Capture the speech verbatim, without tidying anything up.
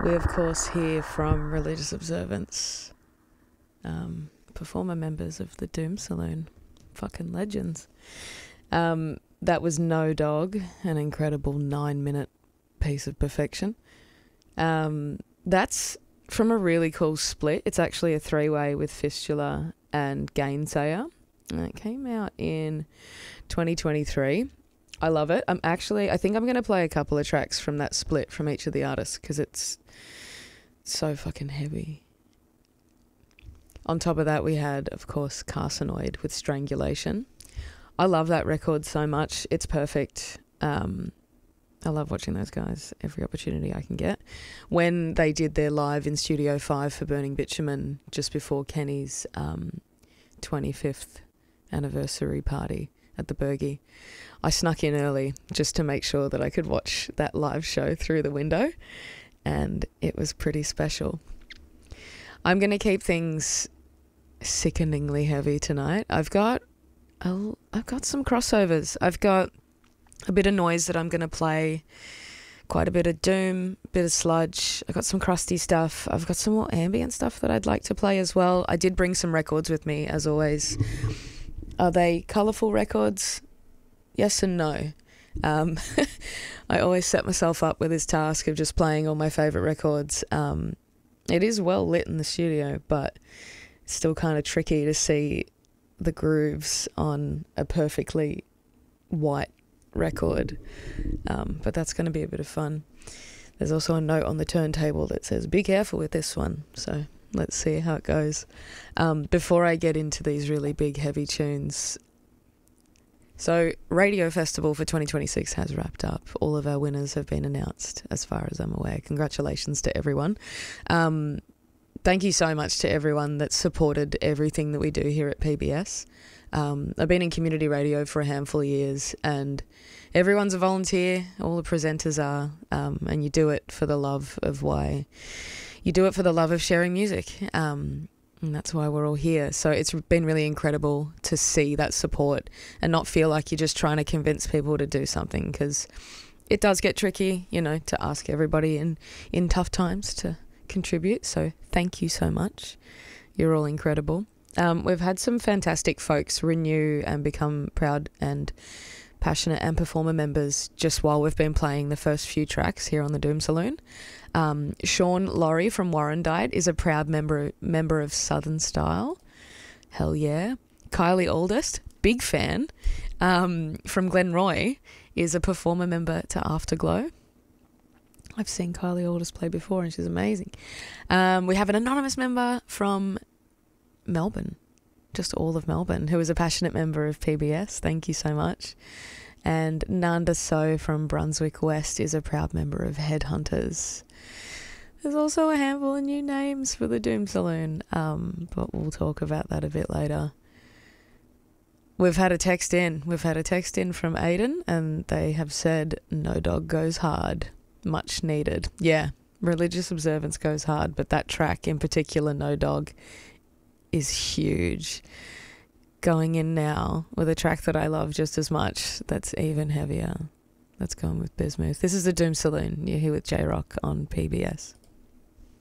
we of course hear from Religious Observance, um, performer members of the Doom Saloon, fucking legends. Um, that was No Dog, an incredible nine-minute piece of perfection. Um, that's from a really cool split. It's actually a three-way with Fistula and Gainsayer. And it came out in twenty twenty-three. I love it. I'm actually, I think I'm going to play a couple of tracks from that split from each of the artists because it's so fucking heavy. On top of that, we had, of course, Carcinoid with Strangulation. I love that record so much. It's perfect. Um, I love watching those guys every opportunity I can get. When they did their live in Studio five for Burning Bitumen just before Kenny's um, twenty-fifth anniversary party at the Bergie, I snuck in early just to make sure that I could watch that live show through the window, and it was pretty special. I'm going to keep things sickeningly heavy tonight. I've got a, I've got some crossovers. I've got a bit of noise that I'm going to play, quite a bit of doom, a bit of sludge. I've got some crusty stuff. I've got some more ambient stuff that I'd like to play as well. I did bring some records with me, as always. Are they colourful records? Yes and no. Um, I always set myself up with this task of just playing all my favourite records. Um, it is well lit in the studio, but it's still kind of tricky to see the grooves on a perfectly white record. Um, but that's going to be a bit of fun. There's also a note on the turntable that says, be careful with this one. So let's see how it goes. Um, before I get into these really big, heavy tunes, so Radio Festival for twenty twenty-six has wrapped up. All of our winners have been announced, as far as I'm aware. Congratulations to everyone. Um, thank you so much to everyone that supported everything that we do here at P B S. Um, I've been in community radio for a handful of years, and everyone's a volunteer. All the presenters are, um, and you do it for the love of why... You do it for the love of sharing music, um, and that's why we're all here. So it's been really incredible to see that support and not feel like you're just trying to convince people to do something, because it does get tricky, you know, to ask everybody in, in tough times to contribute. So thank you so much. You're all incredible. Um, we've had some fantastic folks renew and become proud and passionate and performer members just while we've been playing the first few tracks here on the Doom Saloon. Um, Sean Laurie from Warrandyte is a proud member member of Southern Style. Hell yeah. Kylie Aldist, big fan, um, from Glenroy, is a performer member to Afterglow. I've seen Kylie Aldist play before and she's amazing. Um, we have an anonymous member from Melbourne, just all of Melbourne, who is a passionate member of P B S. Thank you so much. And Nanda So from Brunswick West is a proud member of Headhunters. There's also a handful of new names for the Doom Saloon, um, but we'll talk about that a bit later. We've had a text in. We've had a text in from Aiden, and they have said, No Dog goes hard. Much needed. Yeah, Religious Observance goes hard, but that track in particular, No Dog, is huge. Going in now with a track that I love just as much, that's even heavier. Let's go on with Bismuth. This is the Doom Saloon. You're here with J-Rock on P B S.